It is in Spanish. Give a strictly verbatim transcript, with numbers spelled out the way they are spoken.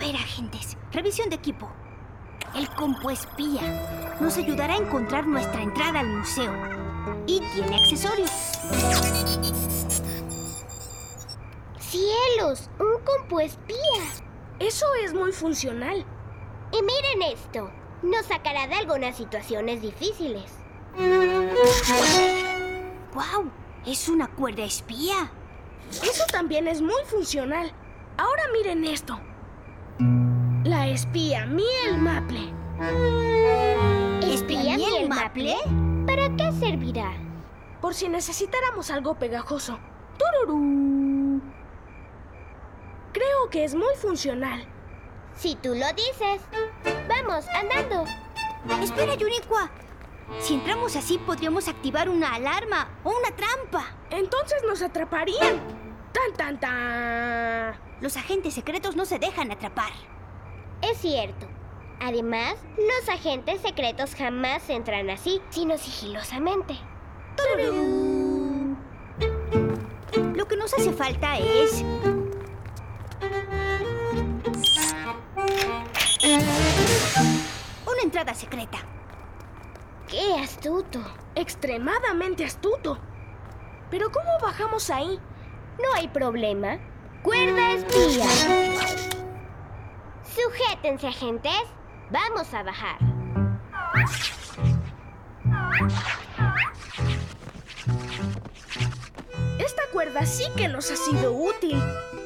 ver, agentes. Revisión de equipo. El compuespía nos ayudará a encontrar nuestra entrada al museo. Y tiene accesorios. ¡Cielos! ¡Un compuespía! Eso es muy funcional. Y miren esto. Nos sacará de algunas situaciones difíciles. ¡Guau! ¡Es una cuerda espía! Eso también es muy funcional. Ahora miren esto. La espía Miel Maple. ¿Espía Miel Maple? ¿Para qué servirá? Por si necesitáramos algo pegajoso. ¡Tururú! Creo que es muy funcional. Si tú lo dices. Vamos, andando. Espera, Yuniqua. Si entramos así, podríamos activar una alarma o una trampa. Entonces nos atraparían. ¡Tan, tan, tan! Los agentes secretos no se dejan atrapar. Es cierto. Además, los agentes secretos jamás entran así, sino sigilosamente. ¡Tururú! Lo que nos hace falta es... una entrada secreta. ¡Qué astuto! Extremadamente astuto. ¿Pero cómo bajamos ahí? No hay problema. ¡Cuerda espía! Sujétense, agentes. Vamos a bajar. Esta cuerda sí que nos ha sido útil.